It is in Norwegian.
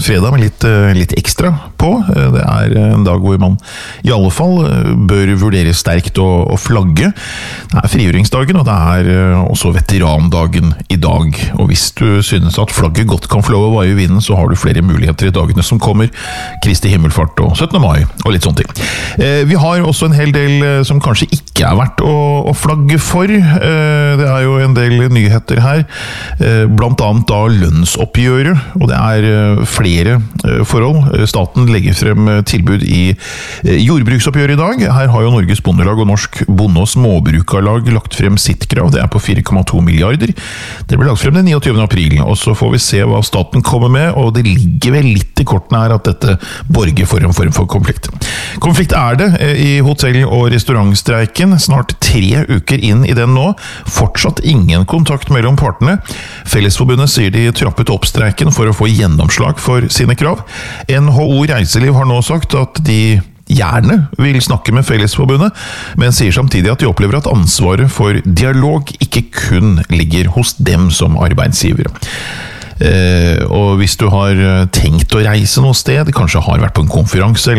fredag med litt ekstra på. Det en dag hvor man i alle fall bør vurdere sterkt å flagge. Det frigjøringsdagen, og det også veterandagen i dag. Og hvis du synes at flagget godt kan få lov å vaie i vinden, så har du flere muligheter i dagene som kommer. Kristi himmelfart og 17. mai og litt sånne ting. Vi har også en hel del som kanskje ikke verdt å flagge for. Det jo en del nyheter her, blant annet da lønnsoppgjøret, og det flere forhold. Staten legger frem tilbud i jordbruksoppgjøret i dag. Her har jo Norges Bondelag og Norsk Bonde- og Småbrukarlag lagt frem sitt krav. Det på 4,2 milliarder. Det ble lagt frem den 29. april, og så får vi se hva staten kommer med, og det ligger vel litt i kortene her at dette borger for en form for konflikt. Konflikt det i hotell- og restaurantstreiken, snart 3 uker inn i den nå. Fortsatt ingen kontakt mellom partene. Fellesforbundet sier de trappet opp streiken for å få gjennomslag for sine krav. NHO Reiseliv har nå sagt at de gjerne vil snakke med Fellesforbundet, men sier samtidig at de opplever at ansvaret for dialog ikke kun ligger hos dem som arbeidsgivere. Og hvis du har tenkt å reise noe sted, kanskje har vært på en konferanse